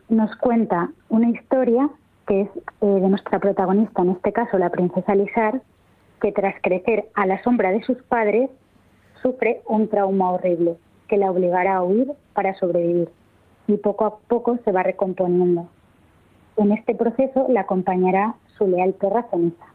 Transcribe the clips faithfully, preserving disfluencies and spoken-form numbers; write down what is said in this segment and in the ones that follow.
nos cuenta una historia que es eh, de nuestra protagonista, en este caso la princesa Lizar, que tras crecer a la sombra de sus padres, sufre un trauma horrible que la obligará a huir para sobrevivir, y poco a poco se va recomponiendo. En este proceso la acompañará su leal perra Cenisa.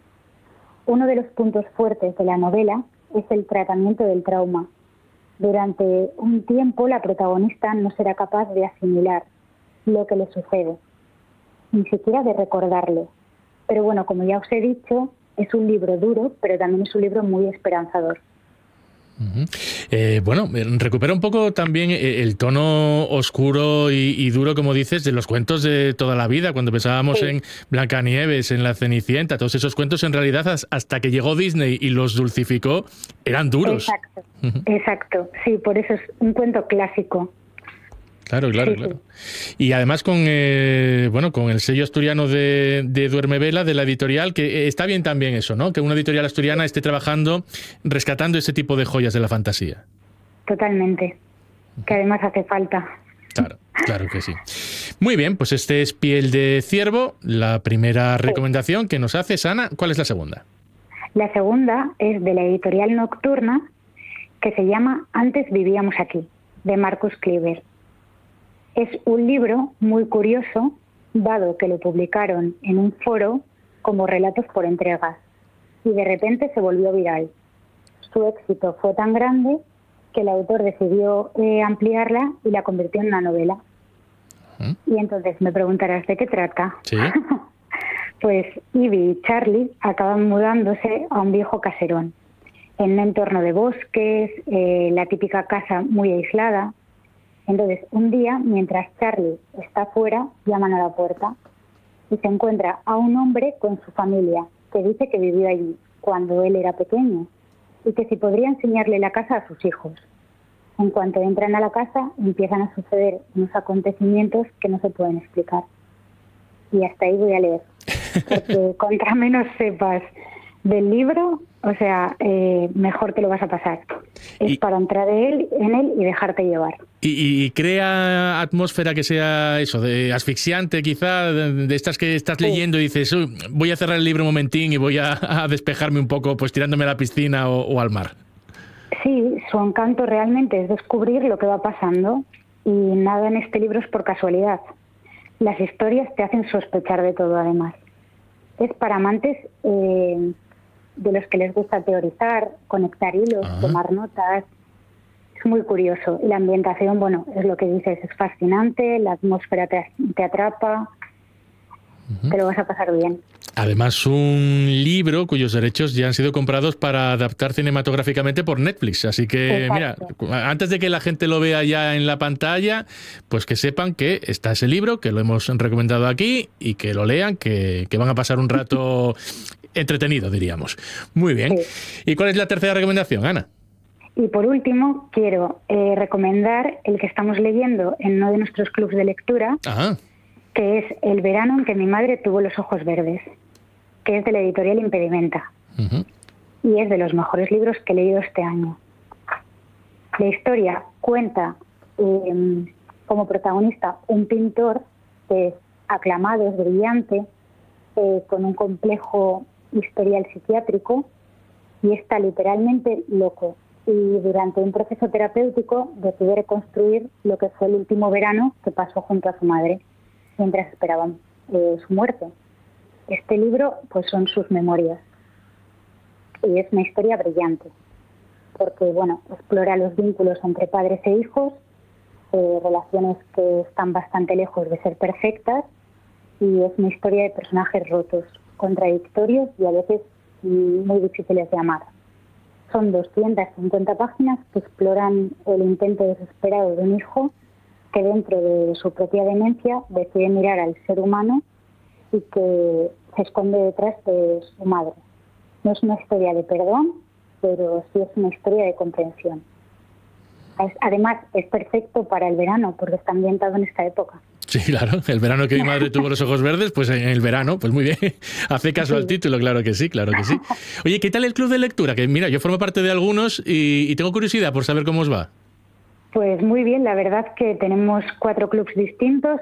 Uno de los puntos fuertes de la novela es el tratamiento del trauma. Durante un tiempo la protagonista no será capaz de asimilar lo que le sucede, ni siquiera de recordarlo. Pero bueno, como ya os he dicho, es un libro duro, pero también es un libro muy esperanzador. Uh-huh. Eh, bueno, recupera un poco también el tono oscuro y, y duro, como dices, de los cuentos de toda la vida. Cuando pensábamos sí. en Blancanieves, en La Cenicienta, todos esos cuentos en realidad hasta que llegó Disney y los dulcificó, eran duros. Exacto, uh-huh. exacto. Sí, por eso es un cuento clásico. Claro, claro, sí, claro. Sí. Y además con eh, bueno con el sello asturiano de, de Duerme Vela, de la editorial, que está bien también eso, ¿no? Que una editorial asturiana esté trabajando, rescatando ese tipo de joyas de la fantasía. Totalmente. Que además hace falta. Claro, claro que sí. Muy bien, pues este es Piel de Ciervo, la primera recomendación que nos haces, Ana. ¿Cuál es la segunda? La segunda es de la editorial Nocturna, que se llama Antes vivíamos aquí, de Marcus Kleber. Es un libro muy curioso, dado que lo publicaron en un foro como relatos por entregas, y de repente se volvió viral. Su éxito fue tan grande que el autor decidió eh, ampliarla y la convirtió en una novela. ¿Mm? Y entonces me preguntarás, ¿de qué trata? ¿Sí? Pues Ivy y Charlie acaban mudándose a un viejo caserón, en un entorno de bosques, eh, la típica casa muy aislada. Entonces, un día, mientras Charlie está fuera, llaman a la puerta y se encuentra a un hombre con su familia, que dice que vivió allí cuando él era pequeño y que si podría enseñarle la casa a sus hijos. En cuanto entran a la casa, empiezan a suceder unos acontecimientos que no se pueden explicar. Y hasta ahí voy a leer, porque contra menos sepas del libro, o sea, eh, mejor te lo vas a pasar. Es y, para entrar de él, en él y dejarte llevar. Y, y crea atmósfera que sea eso, de asfixiante quizá, de, de estas que estás sí. leyendo y dices, uy, voy a cerrar el libro un momentín y voy a, a despejarme un poco, pues tirándome a la piscina o, o al mar. Sí, su encanto realmente es descubrir lo que va pasando, y nada en este libro es por casualidad. Las historias te hacen sospechar de todo, además. Es para amantes eh, de los que les gusta teorizar, conectar hilos, Ajá. tomar notas. Es muy curioso. Y la ambientación, bueno, es lo que dices, es fascinante, la atmósfera te, te atrapa, uh-huh. te lo vas a pasar bien. Además, un libro cuyos derechos ya han sido comprados para adaptar cinematográficamente por Netflix. Así que, Exacto. mira, antes de que la gente lo vea ya en la pantalla, pues que sepan que está ese libro, que lo hemos recomendado aquí, y que lo lean, que, que van a pasar un rato entretenido, diríamos. Muy bien. Sí. ¿Y cuál es la tercera recomendación, Ana? Y por último, quiero eh, recomendar el que estamos leyendo en uno de nuestros clubs de lectura, Ajá. que es El verano en que mi madre tuvo los ojos verdes, que es de la editorial Impedimenta. Uh-huh. Y es de los mejores libros que he leído este año. La historia cuenta eh, como protagonista un pintor que es aclamado, es brillante, eh, con un complejo historial psiquiátrico, y está literalmente loco. Y durante un proceso terapéutico decide reconstruir lo que fue el último verano que pasó junto a su madre, mientras esperaban eh, su muerte. Este libro pues son sus memorias, y es una historia brillante, porque bueno, explora los vínculos entre padres e hijos, eh, relaciones que están bastante lejos de ser perfectas, y es una historia de personajes rotos, contradictorios y a veces muy difíciles de amar. Son doscientas cincuenta páginas que exploran el intento desesperado de un hijo que dentro de su propia demencia decide mirar al ser humano y que se esconde detrás de su madre. No es una historia de perdón, pero sí es una historia de comprensión. Además, es perfecto para el verano, porque está ambientado en esta época. Sí, claro, el verano que mi madre tuvo los ojos verdes, pues en el verano, pues muy bien, hace caso sí. al título, claro que sí, claro que sí. Oye, ¿qué tal el club de lectura? Que mira, yo formo parte de algunos y, y tengo curiosidad por saber cómo os va. Pues muy bien, la verdad que tenemos cuatro clubs distintos